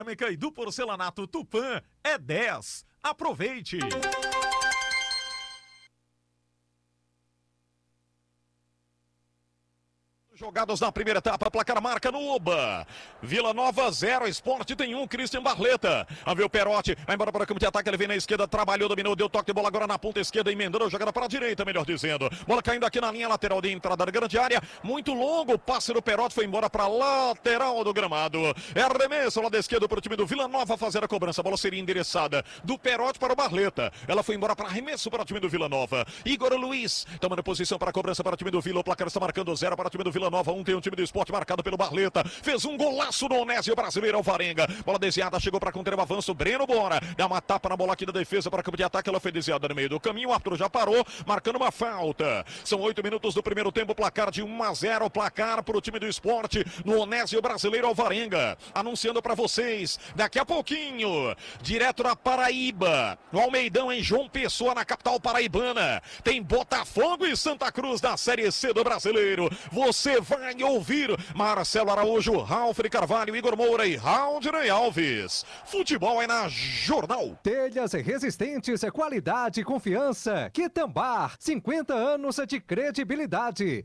E do porcelanato Tupã é 10. Aproveite! Jogados na primeira etapa, placar marca no Oba. Vila Nova 0, Sport tem 1, Christian Barleta. A ver o Perotti, vai embora para o campo de ataque, ele vem na esquerda, trabalhou, dominou, deu toque de bola agora na ponta esquerda, emendou, jogada para a direita, melhor dizendo. Bola caindo aqui na linha lateral de entrada da grande área, muito longo, o passe do Perotti foi embora para a lateral do gramado. É arremesso lá da esquerda para o time do Vila Nova fazer a cobrança, a bola seria endereçada do Perotti para o Barleta. Ela foi embora para arremesso para o time do Vila Nova. Igor Luiz, tomando posição para a cobrança para o time do Vila, o placar está marcando 0 para o time do Vila Nova, 1 tem o time do Sport marcado pelo Barleta, fez um golaço no Onésio brasileiro Alvarenga, bola desviada, chegou para conter o avanço, Breno Bora, dá uma tapa na bola aqui da defesa para campo de ataque, ela foi desviada no meio do caminho, o árbitro já parou, marcando uma falta. São 8 minutos do primeiro tempo, placar de 1-0, placar para o time do Sport no Onésio brasileiro Alvarenga, anunciando para vocês, daqui a pouquinho, direto da Paraíba, no Almeidão em João Pessoa, na capital paraibana, tem Botafogo e Santa Cruz da Série C do Brasileiro. Você vai ouvir Marcelo Araújo, Ralf de Carvalho, Igor Moura e Raudinei Alves. Futebol é na Jornal. Telhas resistentes, qualidade e confiança. Quitambar, 50 anos de credibilidade.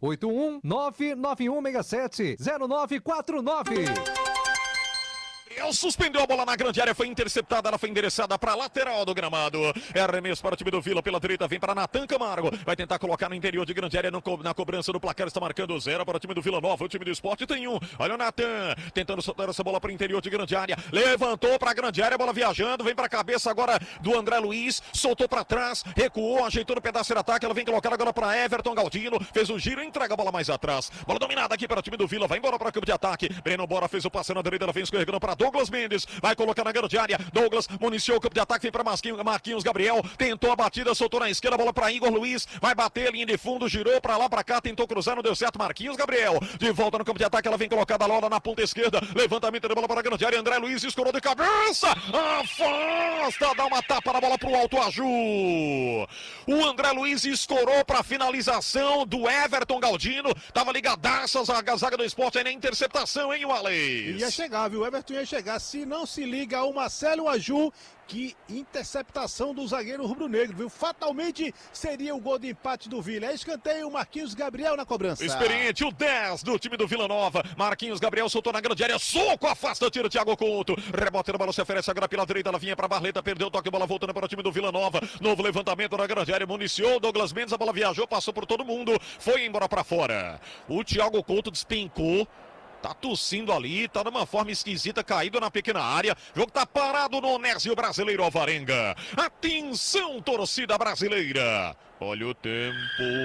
81991670949. Suspendeu a bola na grande área, foi interceptada, ela foi endereçada para a lateral do gramado. É arremesso para o time do Vila pela direita, vem para Natan Camargo, vai tentar colocar no interior de grande área na cobrança do placar, está marcando 0 para o time do Vila Nova, o time do Sport tem 1. Olha o Natan, tentando soltar essa bola para o interior de grande área, levantou para a grande área, bola viajando, vem para a cabeça agora do André Luiz, soltou para trás, recuou, ajeitou no pedaço de ataque, ela vem colocar agora para Everton Galdino, fez o giro, entrega a bola mais atrás, bola dominada aqui para o time do Vila, vai embora para o campo de ataque, Breno Bora fez o passe na direita, ela vem escorregando para Douglas Mendes, vai colocar na grande área, Douglas municiou o campo de ataque, vem para Marquinhos Gabriel, tentou a batida, soltou na esquerda, bola para Igor Luiz, vai bater, linha de fundo, girou para lá, para cá, tentou cruzar, não deu certo, Marquinhos Gabriel, de volta no campo de ataque, ela vem colocada a Lola na ponta esquerda, levantamento de bola para a grande área, André Luiz escorou de cabeça, afasta, dá uma tapa na bola para o Alto Aju, o André Luiz escorou para a finalização do Everton Galdino, tava ligadaça a zaga do Sport aí na interceptação, hein, Wallace? Ia chegar, viu, o Everton ia chegar, se não se liga o Marcelo Aju, que interceptação do zagueiro rubro-negro, viu? Fatalmente seria o gol de empate do Vila. É escanteio, Marquinhos Gabriel na cobrança. Experiente, o 10 do time do Vila Nova. Marquinhos Gabriel soltou na grande área, soco, afasta, tira o Thiago Couto. Rebote na bola, se oferece agora pela direita, ela vinha para Barleta, perdeu o toque, bola voltando para o time do Vila Nova. Novo levantamento na grande área, municiou, Douglas Mendes, a bola viajou, passou por todo mundo, foi embora para fora. O Thiago Couto despencou. Tá tossindo ali, tá numa forma esquisita, caído na pequena área. O jogo tá parado no Onésio brasileiro Alvarenga. Atenção, torcida brasileira. Olha o tempo.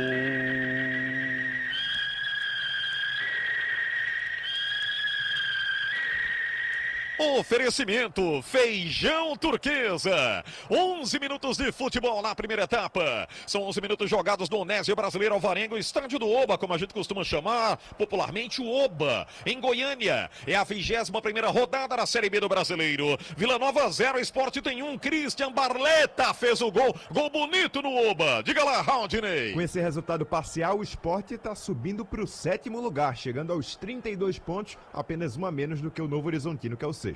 Oferecimento Feijão Turquesa. 11 minutos de futebol na primeira etapa. São 11 minutos jogados no Onésio brasileiro Alvarenga, o estádio do Oba, como a gente costuma chamar popularmente, o Oba, em Goiânia. É a 21ª rodada da Série B do Brasileiro. Vila Nova 0, Sport tem 1. Christian Barleta fez o gol. Gol bonito no Oba. Diga lá, Raudinei. Com esse resultado parcial, o Sport está subindo para o 7º lugar, chegando aos 32 pontos, apenas uma menos do que o Novo Horizontino, que é o 6º.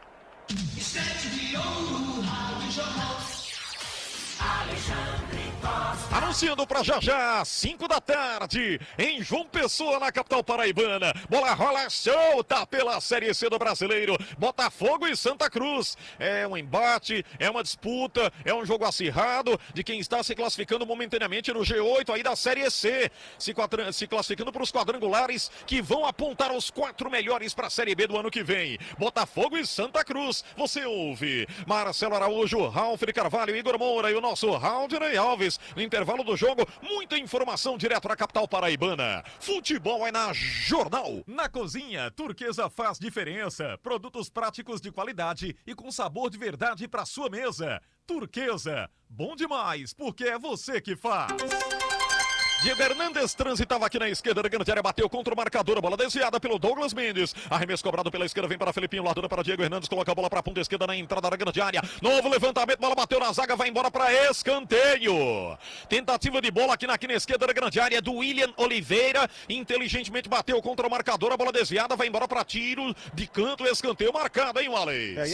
Anunciando para já, 5 da tarde, em João Pessoa, na capital paraibana. Bola rola solta pela Série C do Brasileiro. Botafogo e Santa Cruz. É um embate, é uma disputa, é um jogo acirrado de quem está se classificando momentaneamente no G8 aí da Série C. Se classificando para os quadrangulares que vão apontar os 4 melhores para a Série B do ano que vem. Botafogo e Santa Cruz. Você ouve Marcelo Araújo, Ralf de Carvalho, Igor Moura e o nosso Raudinei Alves. No intervalo do jogo, muita informação direto da capital paraibana. Futebol é na Jornal. Na cozinha, Turquesa faz diferença. Produtos práticos de qualidade e com sabor de verdade para sua mesa. Turquesa, bom demais, porque é você que faz. Diego Hernandes transitava aqui na esquerda da grande área, bateu contra o marcador, a bola desviada pelo Douglas Mendes, arremesso cobrado pela esquerda, vem para Felipinho, ladrão para Diego Hernandes, coloca a bola para a ponta esquerda na entrada da grande área, novo levantamento, bola bateu na zaga, vai embora para escanteio, tentativa de bola aqui na esquerda da grande área do William Oliveira, inteligentemente bateu contra o marcador, a bola desviada, vai embora para tiro de canto, escanteio marcado, hein, Wallace?